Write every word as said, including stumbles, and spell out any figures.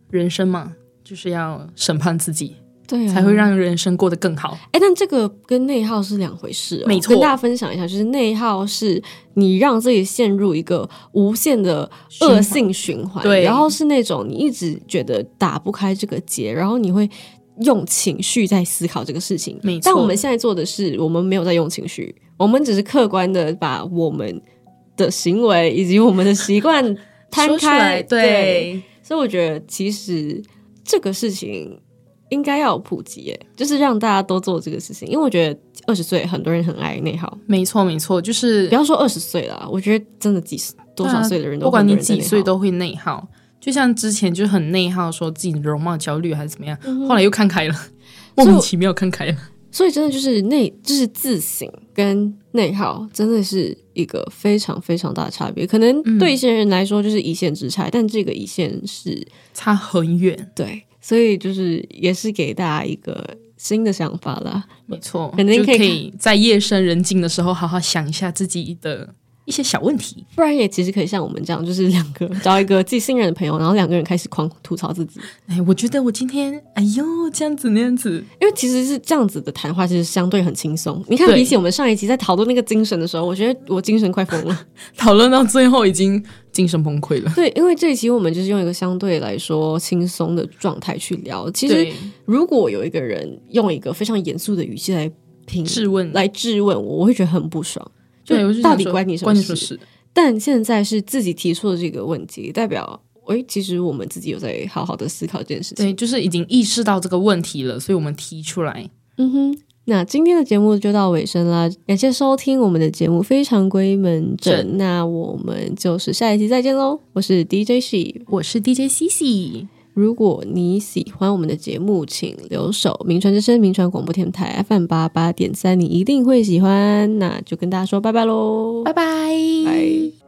人生嘛，就是要审判自己， 对啊， 才会让人生过得更好。 哎，但这个跟内耗是两回事哦。 没错， 跟大家分享一下，就是内耗是你让自己陷入一个无限的恶性循环， 对， 然后是那种你一直觉得打不开这个结，然后你会用情绪在思考这个事情。 没错， 但我们现在做的是，我们没有在用情绪，我们只是客观的把我们的行为以及我们的习惯摊开。 对， 对，所以我觉得其实这个事情应该要有普及耶，就是让大家都做这个事情。因为我觉得二十岁很多人很爱内耗。 没错没错，就是不要说二十岁啦，我觉得真的几多少岁的人都、 啊、不管你几岁都会内耗。就像之前就很内耗说自己的容貌焦虑还是怎么样、嗯、后来又看开了，莫名其妙看开了。 所以真的就是内就是自省跟内耗真的是一个非常非常大的差别。可能对一些人来说就是一线之差、嗯、但这个一线是差很远。 对，所以就是也是给大家一个新的想法啦。 没错， 可能可以就可以在夜深人静的时候好好想一下自己的一些小问题， 不然也其实可以像我们这样，就是两个找一个自己信任的朋友，然后两个人开始狂吐槽自己。 哎，我觉得我今天哎呦这样子那样子， 因为其实是这样子的谈话，其实相对很轻松。你看，比起我们上一集在讨论那个精神的时候，我觉得我精神快疯了， 讨论到最后已经精神崩溃了。 对，因为这一期我们就是用一个相对来说轻松的状态去聊。其实如果有一个人用一个非常严肃的语气来评质问来质问我，我会觉得很不爽。 对， 就到底关你什么事？ 事但现在是自己提出的这个问题，代表诶，其实我们自己有在好好的思考这件事情。 对，就是已经意识到这个问题了，所以我们提出来。 嗯哼，那今天的节目就到尾声啦，感谢收听我们的节目非常归门诊，那我们就是下一期再见咯。我是 D J She， 我是 D J C C。 如果你喜欢我们的节目，请留守名传之声名传广播电台 F M 八八点三，你一定会喜欢。那就跟大家说拜拜咯， 拜拜， 拜。